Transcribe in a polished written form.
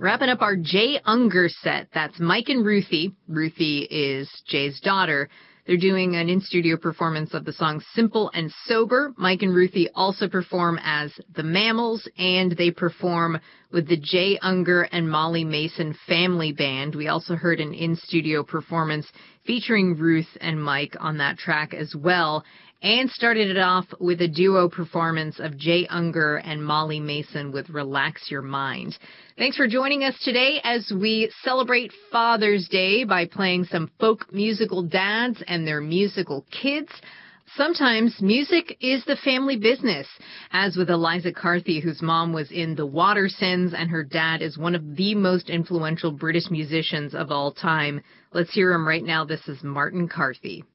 Wrapping up our Jay Unger set. That's Mike and Ruthie. Ruthie is Jay's daughter. They're doing an in-studio performance of the song Simple and Sober. Mike and Ruthie also perform as the Mammals, and they perform with the Jay Unger and Molly Mason Family Band. We also heard an in-studio performance featuring Ruth and Mike on that track as well, and started it off with a duo performance of Jay Unger and Molly Mason with Relax Your Mind. Thanks for joining us today as we celebrate Father's Day by playing some folk musical dads and their musical kids. Sometimes music is the family business, as with Eliza Carthy, whose mom was in the Watersons and her dad is one of the most influential British musicians of all time. Let's hear him right now. This is Martin Carthy.